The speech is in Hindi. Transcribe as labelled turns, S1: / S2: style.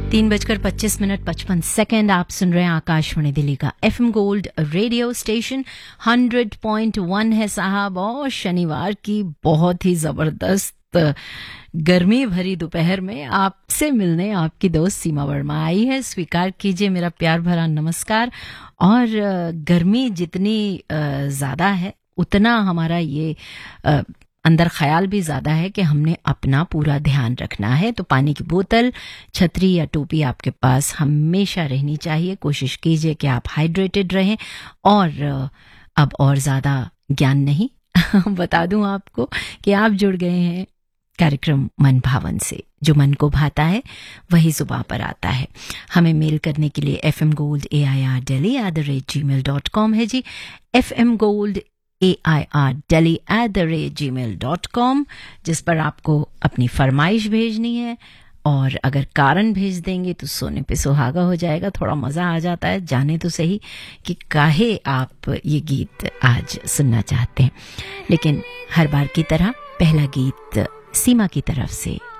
S1: 3:25:55 आप सुन रहे हैं आकाशवाणी दिल्ली का एफएम गोल्ड रेडियो स्टेशन 100.1 है साहब। और शनिवार की बहुत ही जबरदस्त गर्मी भरी दोपहर में आपसे मिलने आपकी दोस्त सीमा वर्मा आई है। स्वीकार कीजिए मेरा प्यार भरा नमस्कार। और गर्मी जितनी ज्यादा है उतना हमारा ये अंदर ख्याल भी ज्यादा है कि हमने अपना पूरा ध्यान रखना है। तो पानी की बोतल, छतरी या टोपी आपके पास हमेशा रहनी चाहिए। कोशिश कीजिए कि आप हाइड्रेटेड रहें। और अब और ज्यादा ज्ञान नहीं बता दूं आपको कि आप जुड़ गए हैं कार्यक्रम मन भावन से। जो मन को भाता है वही जुबां पर आता है। हमें मेल करने के लिए fmgoldAIRdelhi@gmail.com है जी। fmgoldAIRdelhi@gmail.com, जिस पर आपको अपनी फरमाइश भेजनी है। और अगर कारण भेज देंगे तो सोने पे सुहागा हो जाएगा। थोड़ा मजा आ जाता है। जाने तो सही कि काहे आप ये गीत आज सुनना चाहते हैं। लेकिन हर बार की तरह पहला गीत सीमा की तरफ से